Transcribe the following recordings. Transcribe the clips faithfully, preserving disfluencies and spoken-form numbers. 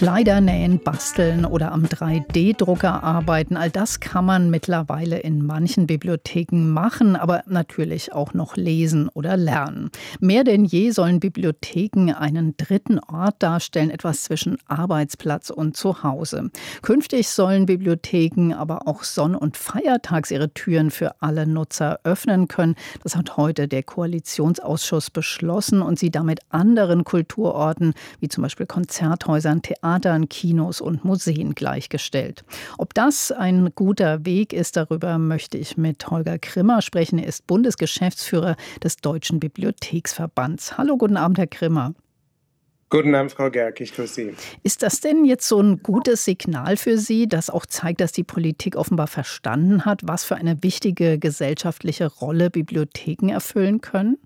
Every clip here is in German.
Kleider nähen, basteln oder am drei D Drucker arbeiten, all das kann man mittlerweile in manchen Bibliotheken machen, aber natürlich auch noch lesen oder lernen. Mehr denn je sollen Bibliotheken einen dritten Ort darstellen, etwas zwischen Arbeitsplatz und Zuhause. Künftig sollen Bibliotheken aber auch sonn- und feiertags ihre Türen für alle Nutzer öffnen können. Das hat heute der Koalitionsausschuss beschlossen und sie damit anderen Kulturorten wie zum Beispiel Konzerthäusern, Theatern, Kinos und Museen gleichgestellt. Ob das ein guter Weg ist, darüber möchte ich mit Holger Krimmer sprechen. Er ist Bundesgeschäftsführer des Deutschen Bibliotheksverbands. Hallo, guten Abend, Herr Krimmer. Guten Abend, Frau Gerck, ich grüße Sie. Ist das denn jetzt so ein gutes Signal für Sie, das auch zeigt, dass die Politik offenbar verstanden hat, was für eine wichtige gesellschaftliche Rolle Bibliotheken erfüllen können?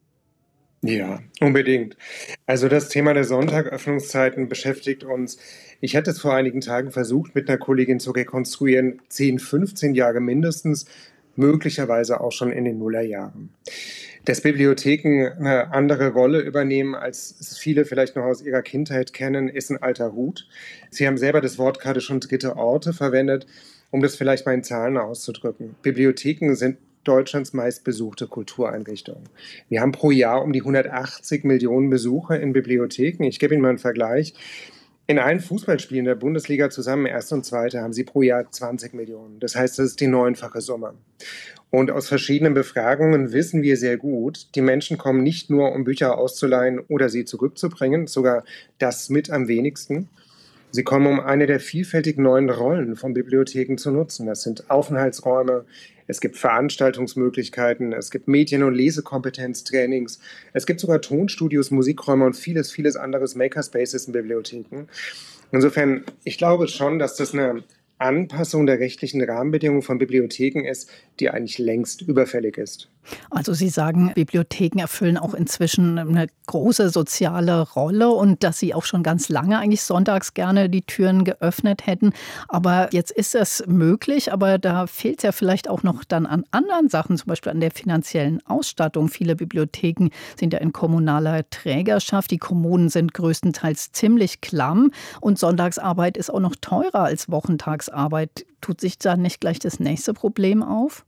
Ja, unbedingt. Also das Thema der Sonntagöffnungszeiten beschäftigt uns. Ich hatte es vor einigen Tagen versucht, mit einer Kollegin zu rekonstruieren, zehn, fünfzehn Jahre mindestens, möglicherweise auch schon in den Nullerjahren. Dass Bibliotheken eine andere Rolle übernehmen, als es viele vielleicht noch aus ihrer Kindheit kennen, ist ein alter Hut. Sie haben selber das Wort gerade schon dritte Orte verwendet, um das vielleicht mal in Zahlen auszudrücken. Bibliotheken sind Deutschlands meistbesuchte Kultureinrichtung. Wir haben pro Jahr um die hundertachtzig Millionen Besucher in Bibliotheken. Ich gebe Ihnen mal einen Vergleich. In allen Fußballspielen der Bundesliga zusammen, erste und zweite, haben sie pro Jahr zwanzig Millionen. Das heißt, das ist die neunfache Summe. Und aus verschiedenen Befragungen wissen wir sehr gut, die Menschen kommen nicht nur, um Bücher auszuleihen oder sie zurückzubringen, sogar das mit am wenigsten. Sie kommen, um eine der vielfältigen neuen Rollen von Bibliotheken zu nutzen. Das sind Aufenthaltsräume, es gibt Veranstaltungsmöglichkeiten, es gibt Medien- und Lesekompetenztrainings, es gibt sogar Tonstudios, Musikräume und vieles, vieles anderes Makerspaces in Bibliotheken. Insofern, ich glaube schon, dass das eine Anpassung der rechtlichen Rahmenbedingungen von Bibliotheken ist, die eigentlich längst überfällig ist. Also Sie sagen, Bibliotheken erfüllen auch inzwischen eine große soziale Rolle und dass Sie auch schon ganz lange eigentlich sonntags gerne die Türen geöffnet hätten. Aber jetzt ist es möglich, aber da fehlt es ja vielleicht auch noch dann an anderen Sachen, zum Beispiel an der finanziellen Ausstattung. Viele Bibliotheken sind ja in kommunaler Trägerschaft. Die Kommunen sind größtenteils ziemlich klamm und Sonntagsarbeit ist auch noch teurer als Wochentagsarbeit. Tut sich da nicht gleich das nächste Problem auf?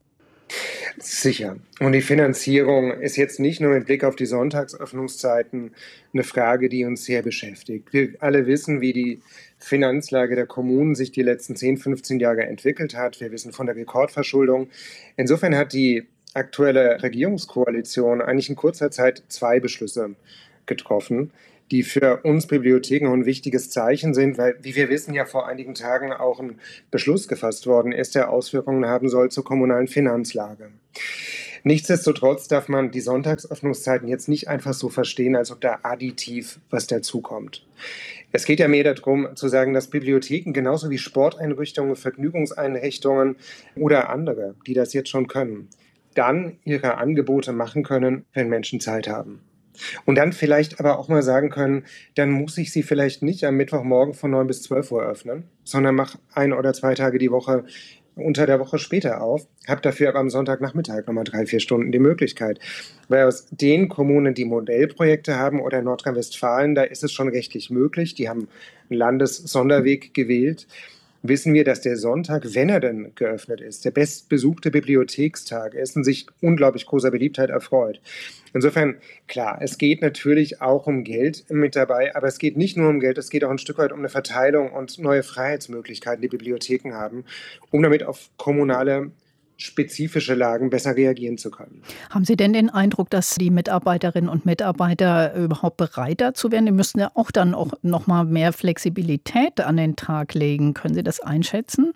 Sicher. Und die Finanzierung ist jetzt nicht nur mit Blick auf die Sonntagsöffnungszeiten eine Frage, die uns sehr beschäftigt. Wir alle wissen, wie die Finanzlage der Kommunen sich die letzten zehn, fünfzehn Jahre entwickelt hat. Wir wissen von der Rekordverschuldung. Insofern hat die aktuelle Regierungskoalition eigentlich in kurzer Zeit zwei Beschlüsse getroffen, die für uns Bibliotheken ein wichtiges Zeichen sind, weil, wie wir wissen, ja vor einigen Tagen auch ein Beschluss gefasst worden ist, der Auswirkungen haben soll zur kommunalen Finanzlage. Nichtsdestotrotz darf man die Sonntagsöffnungszeiten jetzt nicht einfach so verstehen, als ob da additiv was dazukommt. Es geht ja mehr darum, zu sagen, dass Bibliotheken genauso wie Sporteinrichtungen, Vergnügungseinrichtungen oder andere, die das jetzt schon können, dann ihre Angebote machen können, wenn Menschen Zeit haben. Und dann vielleicht aber auch mal sagen können, dann muss ich sie vielleicht nicht am Mittwochmorgen von neun bis zwölf Uhr öffnen, sondern mache ein oder zwei Tage die Woche unter der Woche später auf, habe dafür aber am Sonntagnachmittag nochmal drei, vier Stunden die Möglichkeit. Weil aus den Kommunen, die Modellprojekte haben oder in Nordrhein-Westfalen, da ist es schon rechtlich möglich, die haben einen Landessonderweg gewählt, wissen wir, dass der Sonntag, wenn er denn geöffnet ist, der bestbesuchte Bibliothekstag ist und sich unglaublich großer Beliebtheit erfreut. Insofern, klar, es geht natürlich auch um Geld mit dabei, aber es geht nicht nur um Geld, es geht auch ein Stück weit um eine Verteilung und neue Freiheitsmöglichkeiten, die Bibliotheken haben, um damit auf kommunale spezifische Lagen besser reagieren zu können. Haben Sie denn den Eindruck, dass die Mitarbeiterinnen und Mitarbeiter überhaupt bereit dazu wären? Die müssten ja auch dann auch noch mal mehr Flexibilität an den Tag legen. Können Sie das einschätzen?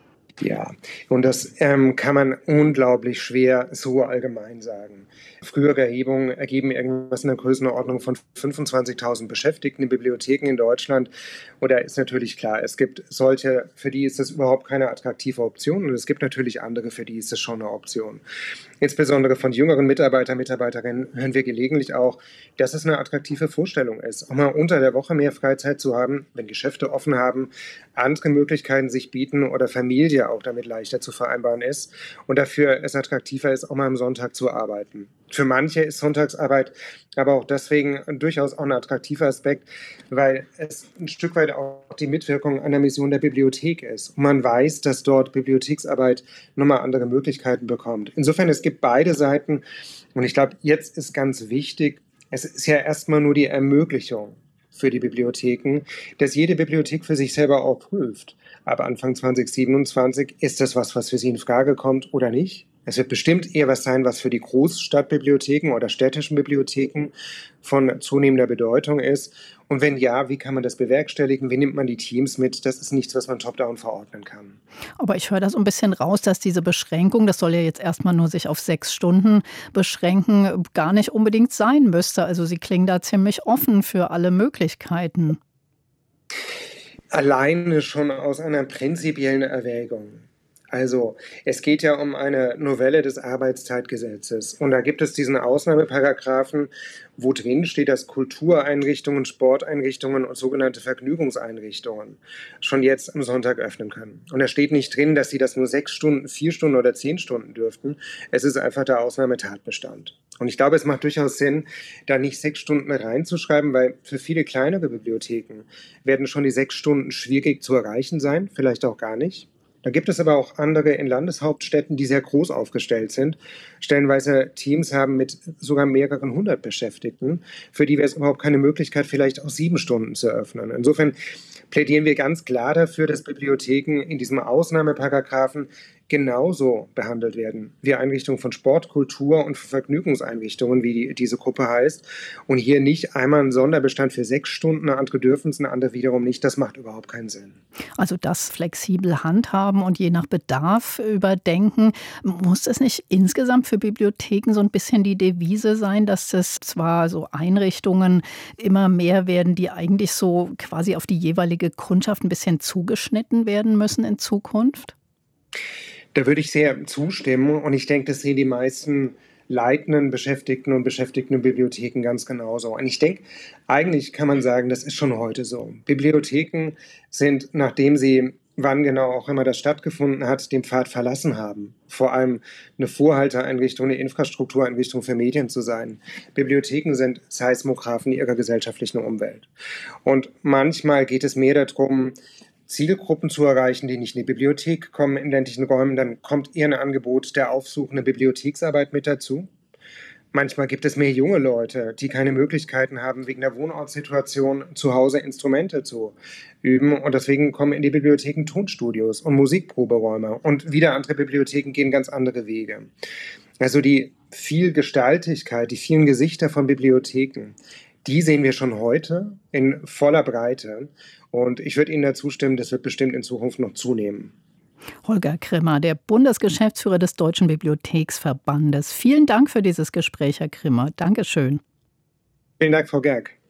Ja, und das ähm, kann man unglaublich schwer so allgemein sagen. Frühere Erhebungen ergeben irgendwas in der Größenordnung von fünfundzwanzigtausend Beschäftigten in Bibliotheken in Deutschland. Und da ist natürlich klar, es gibt solche, für die ist das überhaupt keine attraktive Option. Und es gibt natürlich andere, für die ist das schon eine Option. Insbesondere von jüngeren Mitarbeitern, Mitarbeiterinnen hören wir gelegentlich auch, dass es eine attraktive Vorstellung ist, auch mal unter der Woche mehr Freizeit zu haben, wenn Geschäfte offen haben, andere Möglichkeiten sich bieten oder Familie Familie auch damit leichter zu vereinbaren ist und dafür es attraktiver ist, auch mal am Sonntag zu arbeiten. Für manche ist Sonntagsarbeit aber auch deswegen durchaus auch ein attraktiver Aspekt, weil es ein Stück weit auch die Mitwirkung an der Mission der Bibliothek ist. Und man weiß, dass dort Bibliotheksarbeit nochmal andere Möglichkeiten bekommt. Insofern, es gibt beide Seiten. Und ich glaube, jetzt ist ganz wichtig, es ist ja erstmal nur die Ermöglichung für die Bibliotheken, dass jede Bibliothek für sich selber auch prüft. Ab Anfang zwanzig siebenundzwanzig, ist das was, was für sie in Frage kommt oder nicht? Es wird bestimmt eher was sein, was für die Großstadtbibliotheken oder städtischen Bibliotheken von zunehmender Bedeutung ist. Und wenn ja, wie kann man das bewerkstelligen? Wie nimmt man die Teams mit? Das ist nichts, was man top-down verordnen kann. Aber ich höre da so ein bisschen raus, dass diese Beschränkung, das soll ja jetzt erstmal nur sich auf sechs Stunden beschränken, gar nicht unbedingt sein müsste. Also Sie klingen da ziemlich offen für alle Möglichkeiten. Alleine schon aus einer prinzipiellen Erwägung. Also, es geht ja um eine Novelle des Arbeitszeitgesetzes. Und da gibt es diesen Ausnahmeparagraphen, wo drin steht, dass Kultureinrichtungen, Sporteinrichtungen und sogenannte Vergnügungseinrichtungen schon jetzt am Sonntag öffnen können. Und da steht nicht drin, dass sie das nur sechs Stunden, vier Stunden oder zehn Stunden dürften. Es ist einfach der Ausnahmetatbestand. Und ich glaube, es macht durchaus Sinn, da nicht sechs Stunden reinzuschreiben, weil für viele kleinere Bibliotheken werden schon die sechs Stunden schwierig zu erreichen sein, vielleicht auch gar nicht. Da gibt es aber auch andere in Landeshauptstädten, die sehr groß aufgestellt sind, stellenweise Teams haben mit sogar mehreren hundert Beschäftigten, für die wäre es überhaupt keine Möglichkeit, vielleicht auch sieben Stunden zu öffnen. Insofern plädieren wir ganz klar dafür, dass Bibliotheken in diesem Ausnahmeparagraphen genauso behandelt werden wie Einrichtungen von Sport, Kultur und Vergnügungseinrichtungen, wie die, diese Gruppe heißt. Und hier nicht einmal ein Sonderbestand für sechs Stunden, andere dürfen es, andere wiederum nicht. Das macht überhaupt keinen Sinn. Also das flexibel handhaben und je nach Bedarf überdenken. Muss es nicht insgesamt für Bibliotheken so ein bisschen die Devise sein, dass es zwar so Einrichtungen immer mehr werden, die eigentlich so quasi auf die jeweilige Kundschaft ein bisschen zugeschnitten werden müssen in Zukunft? Da würde ich sehr zustimmen und ich denke, das sehen die meisten leitenden Beschäftigten und Beschäftigten in Bibliotheken ganz genauso. Und ich denke, eigentlich kann man sagen, das ist schon heute so. Bibliotheken sind, nachdem sie, wann genau auch immer das stattgefunden hat, den Pfad verlassen haben. Vor allem eine Vorhalteeinrichtung, eine Infrastruktureinrichtung für Medien zu sein. Bibliotheken sind Seismographen ihrer gesellschaftlichen Umwelt. Und manchmal geht es mehr darum, Zielgruppen zu erreichen, die nicht in die Bibliothek kommen in ländlichen Räumen, dann kommt eher ein Angebot der aufsuchenden Bibliotheksarbeit mit dazu. Manchmal gibt es mehr junge Leute, die keine Möglichkeiten haben, wegen der Wohnortssituation zu Hause Instrumente zu üben. Und deswegen kommen in die Bibliotheken Tonstudios und Musikproberäume. Und wieder andere Bibliotheken gehen ganz andere Wege. Also die Vielgestaltigkeit, die vielen Gesichter von Bibliotheken, die sehen wir schon heute in voller Breite. Und ich würde Ihnen dazu stimmen, das wird bestimmt in Zukunft noch zunehmen. Holger Krimmer, der Bundesgeschäftsführer des Deutschen Bibliotheksverbandes. Vielen Dank für dieses Gespräch, Herr Krimmer. Dankeschön. Vielen Dank, Frau Gerg.